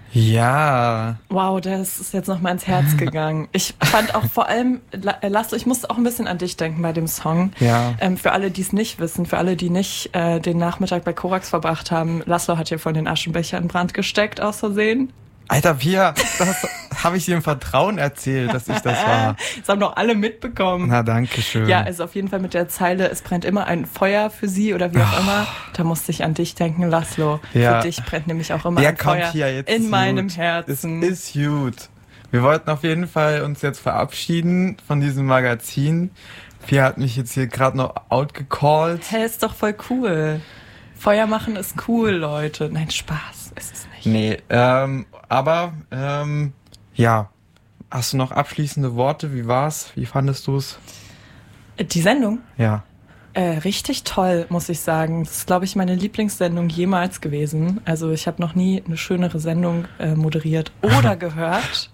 Ja. Wow, das ist jetzt noch mal ins Herz gegangen. Ich fand auch vor allem, Laszlo, ich musste auch ein bisschen an dich denken bei dem Song. Ja. Für alle, die es nicht wissen, für alle, die nicht den Nachmittag bei Korax verbracht haben, Laszlo hat hier von den Aschenbecher in Brand gesteckt, aus Versehen. Alter, Pia, das habe ich dir im Vertrauen erzählt, dass ich das war. Das haben doch alle mitbekommen. Na, danke schön. Ja, also auf jeden Fall mit der Zeile, es brennt immer ein Feuer für sie oder wie auch immer. Da musste ich an dich denken, Laszlo. Ja. Für dich brennt nämlich auch immer Ja, ein komm, Feuer Pia, jetzt in ist meinem gut. Herzen. Es ist gut. Wir wollten auf jeden Fall uns jetzt verabschieden von diesem Magazin. Pia hat mich jetzt hier gerade noch outgecallt. Hä, ist doch voll cool. Feuer machen ist cool, Leute. Nein, Spaß ist es nicht. Nee, aber ja. Hast du noch abschließende Worte? Wie war's? Wie fandest du's? Die Sendung? Ja. Richtig toll, muss ich sagen. Das ist, glaube ich, meine Lieblingssendung jemals gewesen. Also ich habe noch nie eine schönere Sendung moderiert oder gehört.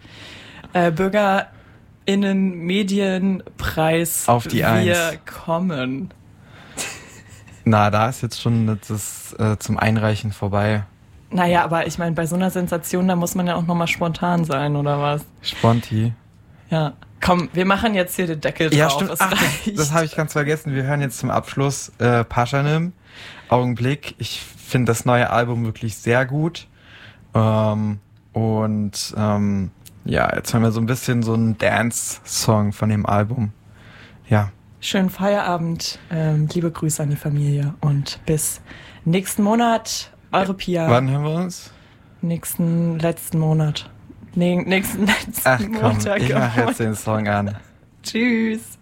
BürgerInnen-Medienpreis. Auf die Wir Eins. kommen. Na, da ist jetzt schon das zum Einreichen vorbei. Naja, aber ich meine, bei so einer Sensation, da muss man ja auch nochmal spontan sein, oder was? Sponti. Ja. Komm, wir machen jetzt hier den Deckel drauf. Ja, stimmt. Es Ach, reicht. das habe ich ganz vergessen. Wir hören jetzt zum Abschluss Paschanim. Augenblick. Ich finde das neue Album wirklich sehr gut. Ja, jetzt hören wir so ein bisschen so einen Dance-Song von dem Album. Ja. Schönen Feierabend, liebe Grüße an die Familie und bis nächsten Monat, eure Pia. Wann hören wir uns? Nächsten letzten Monat. Nächsten Ach komm, Montag. ich mache jetzt den Song an. Tschüss.